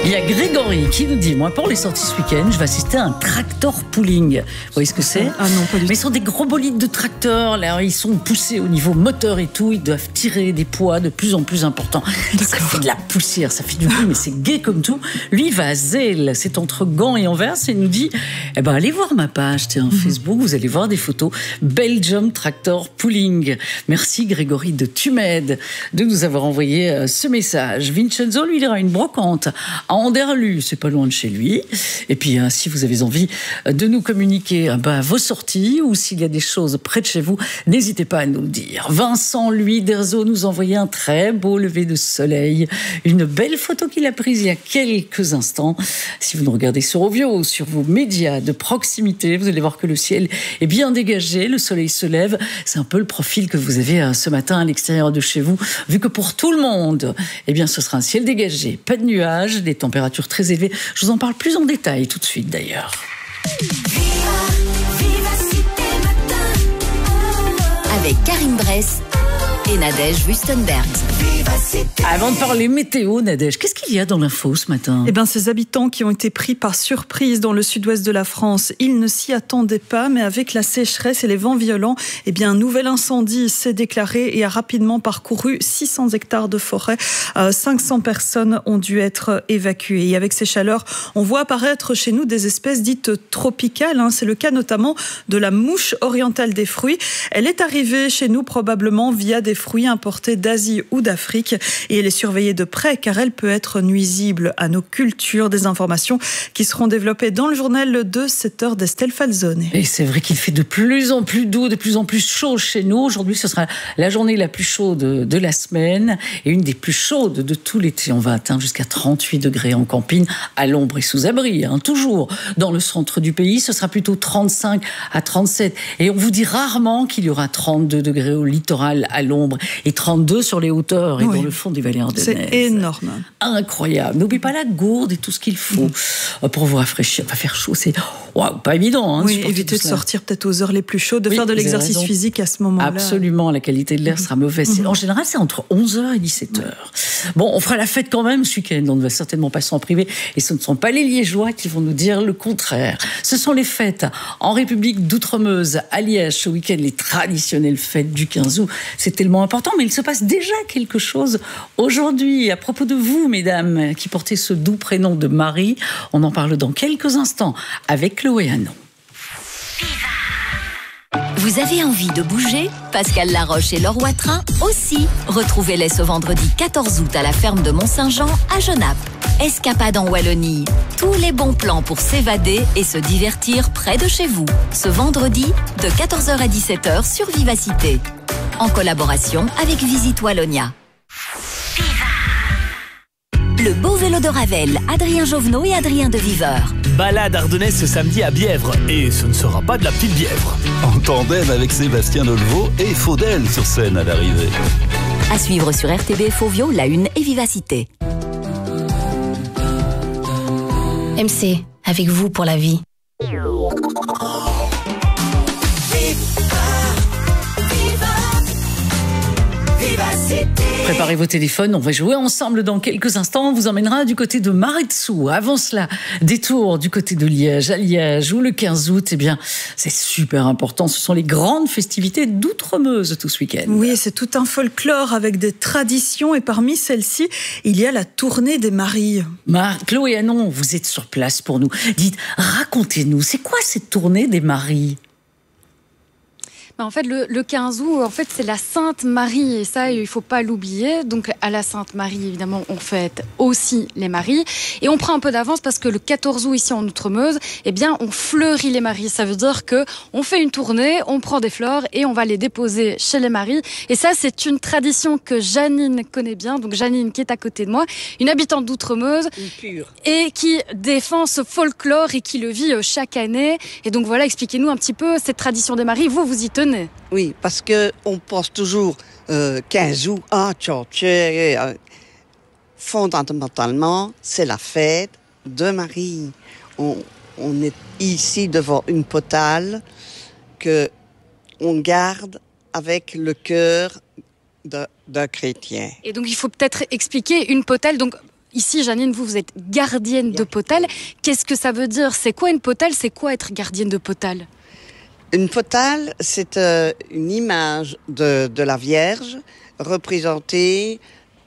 Il y a Grégory qui nous dit, moi pour les sorties ce week-end, je vais assister à un tractor pooling. Vous voyez ce que c'est? Ah non, pas du tout. Mais ce sont des gros bolides de tracteurs, là, ils sont poussés au niveau moteur et tout, ils doivent tirer des poids de plus en plus importants. Ça fait de la poussière, ça fait du bruit, mais c'est gai comme tout. Lui, il va à Zelle, c'est entre Gand et Anvers, et il nous dit, allez voir ma page, Facebook, vous allez voir des photos. Belgium Tractor Pooling. Merci Grégory de Tumed de nous avoir envoyé ce message. Vincenzo, lui, il ira à une brocante à Anderlu, c'est pas loin de chez lui. Et puis, si vous avez envie de nous communiquer vos sorties ou s'il y a des choses près de chez vous, n'hésitez pas à nous le dire. Vincent, lui, d'Erzo, nous envoyait un très beau lever de soleil. Une belle photo qu'il a prise il y a quelques instants. Si vous nous regardez sur Ovio, sur vos médias de proximité, vous allez voir que le ciel est bien dégagé, le soleil se lève. C'est un peu le profil que vous avez ce matin à l'extérieur de chez vous. Vu que pour tout le monde, ce sera un ciel dégagé, pas de nuages, des températures très élevées. Je vous en parle plus en détail tout de suite d'ailleurs. Avec Karine Bress et Nadège Wüstenberg. Avant de parler météo, Nadège, qu'est-ce qu'il y a dans l'info ce matin? Ces habitants qui ont été pris par surprise dans le sud-ouest de la France, ils ne s'y attendaient pas, mais avec la sécheresse et les vents violents, un nouvel incendie s'est déclaré et a rapidement parcouru 600 hectares de forêt. 500 personnes ont dû être évacuées. Et avec ces chaleurs, on voit apparaître chez nous des espèces dites tropicales. C'est le cas notamment de la mouche orientale des fruits. Elle est arrivée chez nous probablement via des fruits importés d'Asie ou d'Afrique et elle est surveillée de près car elle peut être nuisible à nos cultures. Des informations qui seront développées dans le journal de 7h d'Estelle Falzone. Et c'est vrai qu'il fait de plus en plus doux, de plus en plus chaud chez nous. Aujourd'hui, ce sera la journée la plus chaude de la semaine et une des plus chaudes de tout l'été. On va atteindre jusqu'à 38 degrés en camping, à l'ombre et sous abri. Toujours dans le centre du pays, ce sera plutôt 35 à 37. Et on vous dit rarement qu'il y aura 32 degrés au littoral, à l'ombre, et 32 sur les hauteurs et dans le fond des vallées ardennaises. C'est énorme. Incroyable. N'oubliez pas la gourde et tout ce qu'il faut pour vous rafraîchir. Pas faire chaud, c'est pas évident. Éviter de sortir peut-être aux heures les plus chaudes, de faire de l'exercice physique à ce moment-là. Absolument, la qualité de l'air sera mauvaise. En général, c'est entre 11h et 17h. Bon, on fera la fête quand même ce week-end. On ne va certainement pas s'en priver. Et ce ne sont pas les Liégeois qui vont nous dire le contraire. Ce sont les fêtes en République d'Outremeuse, à Liège, ce week-end, les traditionnelles fêtes du 15 août. C'est tellement important, mais il se passe déjà quelque chose aujourd'hui. À propos de vous, mesdames, qui portez ce doux prénom de Marie, on en parle dans quelques instants avec Chloé Hanon. Vous avez envie de bouger? Pascal Laroche et Laure Watrin aussi. Retrouvez-les ce vendredi 14 août à la ferme de Mont-Saint-Jean à Genappe. Escapade en Wallonie. Tous les bons plans pour s'évader et se divertir près de chez vous. Ce vendredi de 14h à 17h sur Vivacité. En collaboration avec Visite Wallonia. Le beau vélo de Ravel, Adrien Jovenot et Adrien de Viveur. Balade ardennaise ce samedi à Bièvre. Et ce ne sera pas de la petite Bièvre. En tandem avec Sébastien Dolleveau et Faudel sur scène à l'arrivée. À suivre sur RTB Fovio, La Une et Vivacité. MC, avec vous pour la vie. Préparez vos téléphones, on va jouer ensemble dans quelques instants. On vous emmènera du côté de Maretsu. Avant cela, détour du côté de Liège, à Liège, où le 15 août, c'est super important. Ce sont les grandes festivités d'Outremeuse tout ce week-end. Oui, c'est tout un folklore avec des traditions et parmi celles-ci, il y a la tournée des maries. Chloé Hanon, vous êtes sur place pour nous. Dites, racontez-nous, c'est quoi cette tournée des maries ? En fait, le 15 août, c'est la Sainte Marie, et ça, il ne faut pas l'oublier. Donc, à la Sainte Marie, évidemment, on fête aussi les maries. Et on prend un peu d'avance parce que le 14 août, ici en Outremeuse, on fleurit les maries. Ça veut dire que on fait une tournée, on prend des fleurs et on va les déposer chez les maries. Et ça, c'est une tradition que Janine connaît bien. Donc, Janine, qui est à côté de moi, une habitante d'Outremeuse. Et qui défend ce folklore et qui le vit chaque année. Et donc, voilà, expliquez-nous un petit peu cette tradition des maries. Vous y tenez. Oui, parce qu'on pense toujours 15 août, fondamentalement, c'est la fête de Marie. On est ici devant une potale que on garde avec le cœur d'un chrétien. Et donc, il faut peut-être expliquer une potelle. Donc, ici, Janine, vous êtes gardienne de potale. Qu'est-ce que ça veut dire? C'est quoi une potale? C'est quoi être gardienne de potale? Une potale, c'est une image de la Vierge représentée,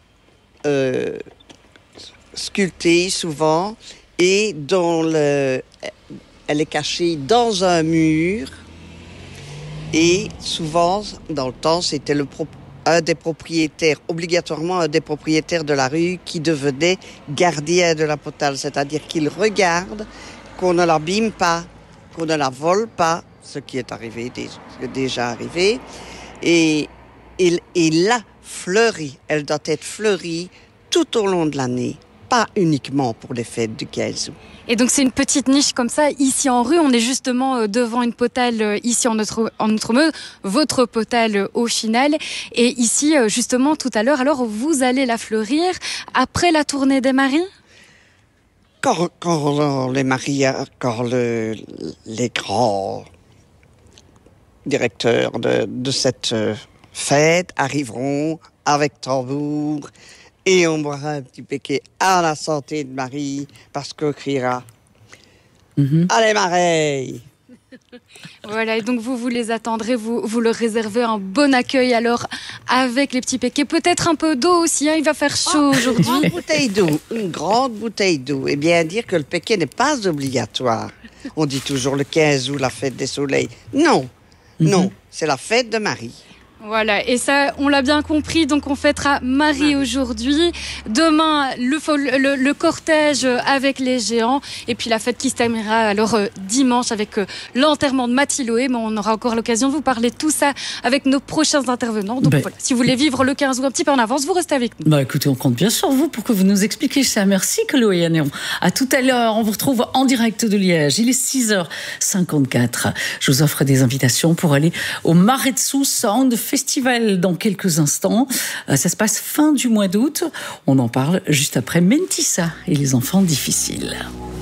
sculptée souvent, et elle est cachée dans un mur. Et souvent, dans le temps, c'était obligatoirement un des propriétaires de la rue qui devenait gardien de la potale. C'est-à-dire qu'il regarde qu'on ne l'abîme pas, qu'on ne la vole pas, ce qui est déjà arrivé. Et la fleurie, elle doit être fleurie tout au long de l'année, pas uniquement pour les fêtes du 15 août. Et donc c'est une petite niche comme ça, ici en rue, on est justement devant une potale ici en Outremeuse, votre potale au final. Et ici, justement, tout à l'heure, alors vous allez la fleurir après la tournée des maris? Quand les maris, quand les grands directeurs de cette fête arriveront avec tambour, et on boira un petit péquet à la santé de Marie, parce qu'on criera Allez Marie! Voilà, et donc vous les attendrez, vous leur réservez un bon accueil alors avec les petits péquets, peut-être un peu d'eau aussi, hein, il va faire chaud aujourd'hui. Une grande bouteille d'eau, et bien dire que le péquet n'est pas obligatoire. On dit toujours le 15 août, la fête des soleils. Non, c'est la fête de Marie. Voilà, et ça, on l'a bien compris, donc on fêtera Marie aujourd'hui. Demain, le cortège avec les géants, et puis la fête qui se terminera alors dimanche avec l'enterrement de Mathiloé. Mais on aura encore l'occasion de vous parler de tout ça avec nos prochains intervenants. Donc voilà, si vous voulez vivre le 15 août un petit peu en avance, vous restez avec nous. Écoutez, on compte bien sur vous pour que vous nous expliquiez ça. Merci Chloé Anéon. À tout à l'heure, on vous retrouve en direct de Liège. Il est 6h54. Je vous offre des invitations pour aller au Maretsu Sound Festival dans quelques instants. Ça se passe fin du mois d'août. On en parle juste après Mentissa et les enfants difficiles.